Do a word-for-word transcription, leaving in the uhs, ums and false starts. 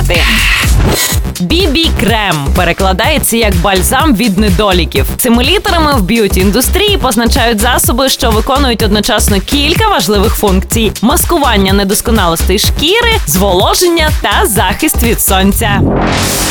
знати. бі бі-крем перекладається як бальзам від недоліків. Цими літерами в б'юті-індустрії позначають засоби, що виконують одночасно кілька важливих функцій: маскування недосконалостей шкіри, зволоження та захист від сонця.